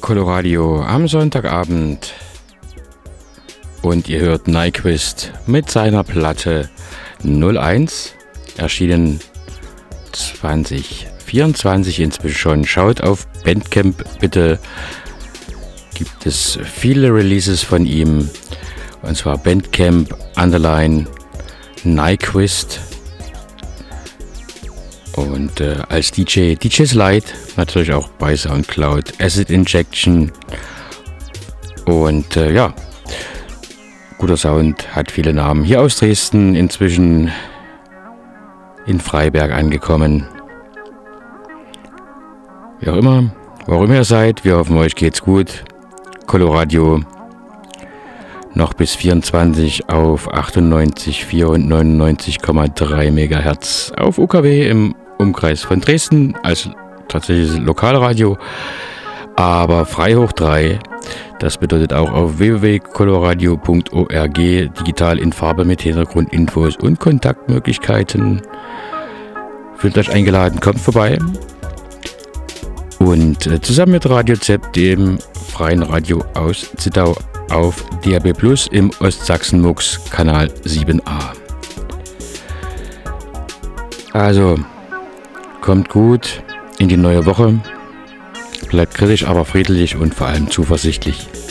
Coloradio am Sonntagabend und ihr hört Nyquist mit seiner Platte 01, erschienen 2024 inzwischen schon. Schaut auf Bandcamp bitte, gibt es viele Releases von ihm, und zwar Bandcamp _Nyquist. Und als DJ's Light, natürlich auch bei Soundcloud, Acid Injection. Und ja, guter Sound, hat viele Namen. Hier aus Dresden, inzwischen in Freiberg angekommen. Wie auch immer, warum ihr seid, wir hoffen, euch geht's gut. Coloradio noch bis 24 auf 98,4 und 99,3 MHz auf UKW im Umkreis von Dresden, also tatsächlich Lokalradio, aber frei hoch 3. Das bedeutet auch auf www.coloradio.org, digital in Farbe mit Hintergrundinfos und Kontaktmöglichkeiten. Fühlt euch eingeladen, kommt vorbei. Und zusammen mit Radio ZEP, dem freien Radio aus Zittau, auf DAB+ im Ostsachsen-Mux Kanal 7a. Also, kommt gut in die neue Woche, bleibt kritisch, aber friedlich und vor allem zuversichtlich.